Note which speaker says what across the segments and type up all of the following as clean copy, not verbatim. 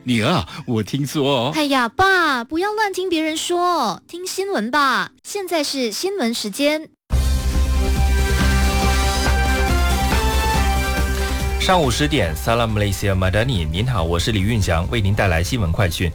Speaker 1: 女儿，我听说。
Speaker 2: 哎呀，爸，不要乱听别人说，听新闻吧。现在是新闻时间。
Speaker 3: 上午10点 ，Salam Malaysia Madani， 您好，我是李运祥，为您带来新闻快讯。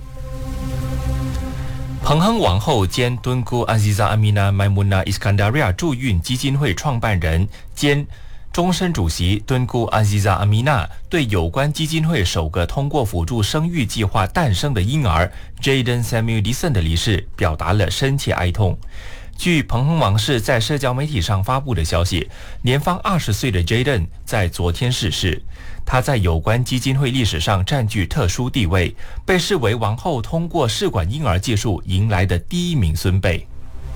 Speaker 3: 彭亨王后兼敦姑阿西扎阿米娜麦穆纳伊斯坎达瑞亚助孕基金会创办人兼终身主席敦姑阿西扎阿米娜对有关基金会首个通过辅助生育计划诞生的婴儿 Jaden Samuel Dixon 的离世表达了深切哀痛。据彭亨王室在社交媒体上发布的消息，年方20岁的 Jaden 在昨天逝世。他在有关基金会历史上占据特殊地位，被视为王后通过试管婴儿技术迎来的第一名孙辈。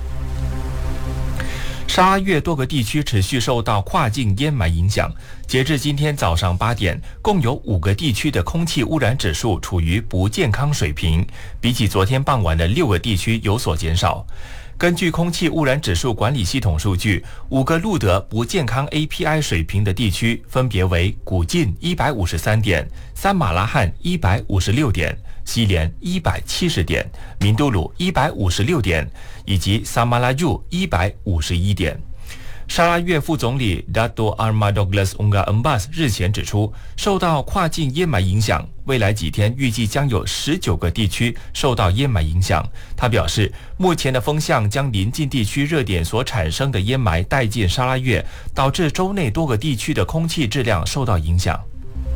Speaker 3: 沙拉越多个地区持续受到跨境烟霾影响，截至今天早上8点，共有5个地区的空气污染指数处于不健康水平，比起昨天傍晚的6个地区有所减少。根据空气污染指数管理系统数据，5个录得不健康 API 水平的地区分别为古晋153点、三马拉罕156点、西连170点、明都鲁156点，以及萨马拉ยู151点。沙拉越副总理 Dato Arma Douglas Unga Embas 日前指出，受到跨境烟霾影响，未来几天预计将有19个地区受到烟霾影响。他表示，目前的风向将邻近地区热点所产生的烟霾带进沙拉越，导致州内多个地区的空气质量受到影响。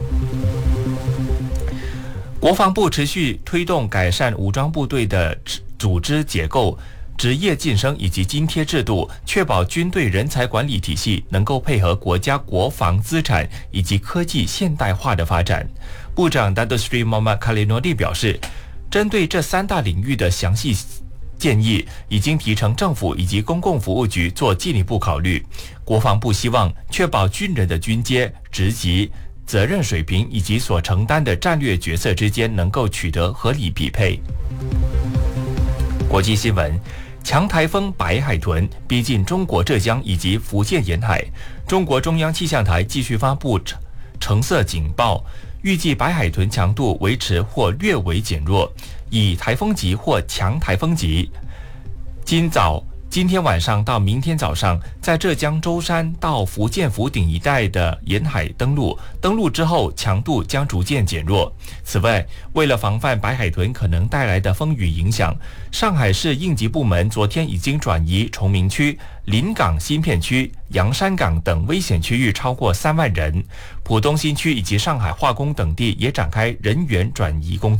Speaker 3: 国防部持续推动改善武装部队的组织结构、职业晋升以及津贴制度，确保军队人才管理体系能够配合国家国防资产以及科技现代化的发展。部长 Dato Sri Muhammad Khalil Nordin 表示，针对这3大领域的详细建议已经提呈政府以及公共服务局做进一步考虑。国防部希望确保军人的军阶、职级、责任水平以及所承担的战略角色之间能够取得合理匹配。国际新闻，强台风白海豚逼近中国浙江以及福建沿海，中国中央气象台继续发布橙色警报，预计白海豚强度维持或略微减弱，以台风级或强台风级。今天晚上到明天早上，在浙江舟山到福建福鼎一带的沿海登陆之后，强度将逐渐减弱。此外，为了防范白海豚可能带来的风雨影响，上海市应急部门昨天已经转移崇明区、临港新片区、洋山港等危险区域超过3万人，浦东新区以及上海化工等地也展开人员转移工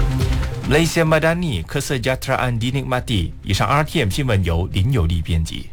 Speaker 3: 作。Malaysia Madani Kesejahteraan Dinikmati。以上 RTM 新闻由林有利编辑。